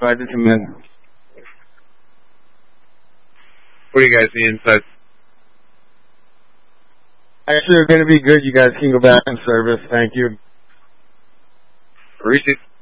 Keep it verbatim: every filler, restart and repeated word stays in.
I just come in. What do you guys see inside? Actually, it's going to be good. You guys can go back in service. Thank you. Reese.